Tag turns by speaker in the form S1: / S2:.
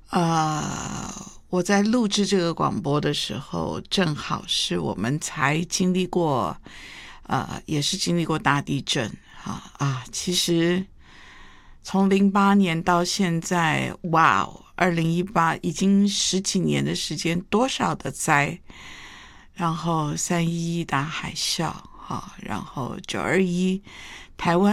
S1: 我在录制这个广播的时候，正好是我们才经历过，也是经历过大地震其实从08年到现在，哇哦，2018已经十几年的时间，多少的灾，然后311大海啸，然后921台湾。